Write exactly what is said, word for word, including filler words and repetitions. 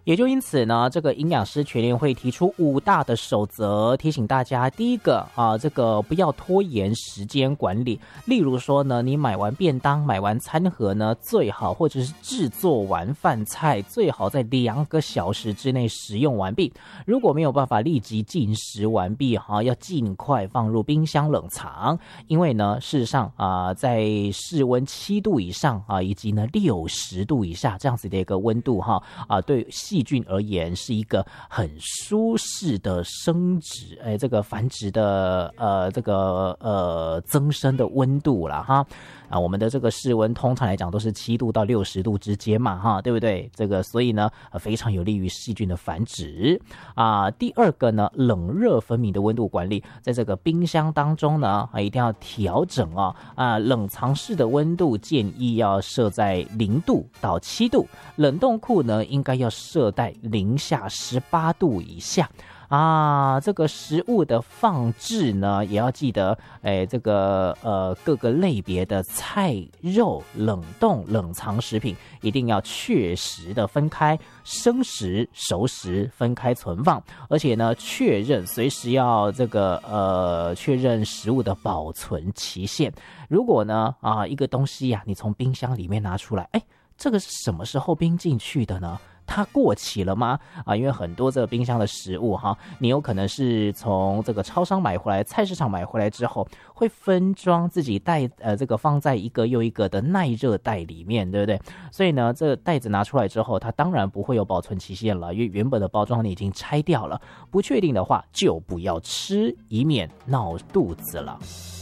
也就因此呢，这个营养师全联会提出五大的守则，提醒大家：第一个啊，这个不要拖延时间管理。例如说呢，你买完便当、买完餐盒呢，最好或者是制作完饭菜，最好在两个小时之内食用完毕。如果没有办法立即进食完毕，哈、啊，要尽快放入冰箱冷藏，因为呢，事实上啊，在室温七度以上啊，以及呢六十度以下这样子的一个温度哈啊，对细菌而言是一个很舒适的生殖，哎，这个繁殖的呃这个呃增生的温度啦哈啊，我们的这个室温通常来讲都是七度到六十度之间嘛哈，对不对？这个所以呢非常有利于细菌的繁殖啊。第二个呢，冷热分明的温度管理，在这个冰箱当中呢啊一定要调整哦啊，冷藏室的温度建议要设在零度到七度，冷冻库呢应该要设在零下十八度以下。啊，这个食物的放置呢，也要记得，哎，这个呃各个类别的菜肉冷冻冷藏食品一定要确实的分开，生食、熟食分开存放，而且呢，确认随时要这个呃确认食物的保存期限。如果呢啊一个东西呀、啊，你从冰箱里面拿出来，哎，这个是什么时候冰进去的呢？它过期了吗？啊，因为很多这个冰箱的食物哈，你有可能是从这个超商买回来、菜市场买回来之后，会分装自己带呃这个放在一个又一个的耐热袋里面，对不对？所以呢，这袋子拿出来之后，它当然不会有保存期限了，因为原本的包装你已经拆掉了。不确定的话，就不要吃，以免闹肚子了。